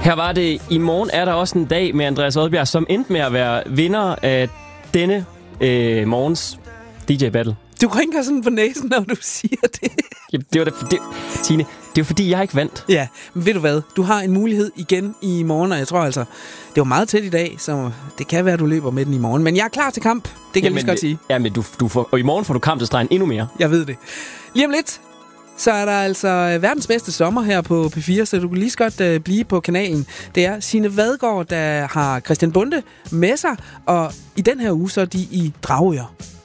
Her var det. I morgen er der også en dag med Andreas Odbjerg, som endte med at være vinder af denne morgens DJ Battle. Du rynker sådan på næsen, når du siger det. Jamen, det var da Signe, det var fordi, jeg ikke vandt. Ja, men ved du hvad? Du har en mulighed igen i morgen, og jeg tror altså, det var meget tæt i dag, så det kan være, du løber med den i morgen. Men jeg er klar til kamp, det kan jeg lige så godt sige. Ja, men du får, og i morgen får du kamp til stregen endnu mere. Jeg ved det. Lige om lidt, så er der altså verdens bedste sommer her på P4, så du kan lige så godt blive på kanalen. Det er Signe Vadgaard, der har Christian Bonde med sig, og i den her uge, så er de i Dragør.